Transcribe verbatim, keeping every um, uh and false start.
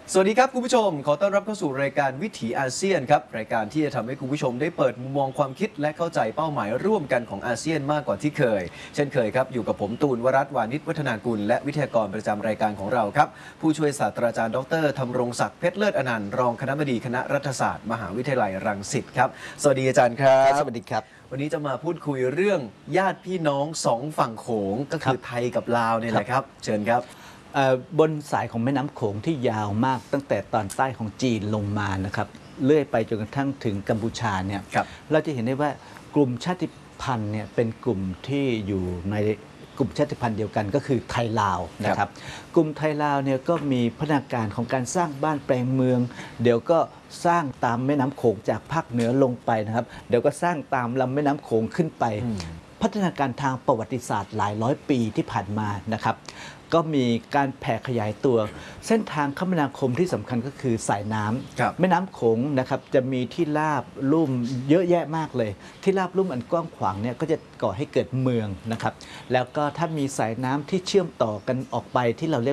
สวัสดีครับคุณผู้ชมขอต้อนรับเข้าสู่รายการวิถีอาเซียนครับรายการที่จะทำให้คุณผู้ชมได้เปิดมุมมองความคิดและเข้าใจเป้าหมายร่วมกันของอาเซียนมากกว่าที่เคย เช่นเคยครับอยู่กับผมตูนวรัตน์วานิชวัฒนากุลและวิทยากรประจำรายการของเราครับผู้ช่วยศาสตราจารย์ดรธำรงศักดิ์เพชรเลิศอนันต์รองคณบดีคณะรัฐศาสตร์มหาวิทยาลัยรังสิตครับสวัสดีอาจารย์ครับสวัสดีครับวันนี้จะมาพูดคุยเรื่องญาติพี่น้องสองฝั่งโขงก็คือไทยกับลาวเนี่ยแหละครับเชิญครับบนสายของแม่น้ำโขงที่ยาวมากตั้งแต่ตอนใต้ของจีนลงมานะครับเลื่อยไปจนกระทั่งถึงกัมพูชาเนี่ยเราจะเห็นได้ว่ากลุ่มชาติพันธุ์เนี่ยเป็นกลุ่มที่อยู่ในกลุ่มชาติพันธุ์เดียวกันก็คือไทยลาวนะครับกลุ่มไทยลาวเนี่ยก็มีพัฒนาการของการสร้างบ้านแปลงเมืองเดี๋ยวก็สร้างตามแม่น้ำโขงจากภาคเหนือลงไปนะครับเดี๋ยวก็สร้างตามลำแม่น้ำโขงขึ้นไปพัฒนาการทางประวัติศาสตร์หลายร้อยปีที่ผ่านมานะครับก็มีการแผ่ขยายตัวเส้นทางคมนาคมที่สำคัญก็คือสายน้ำแม่น้ำโขงนะครับจะมีที่ราบลุ่มเยอะแยะมากเลยที่ราบลุ่มอันกว้างขวางเนี่ยก็จะก่อให้เกิดเมืองนะครับแล้วก็ถ้ามีสายน้ำที่เชื่อมต่อกันออกไปที่เราเรียก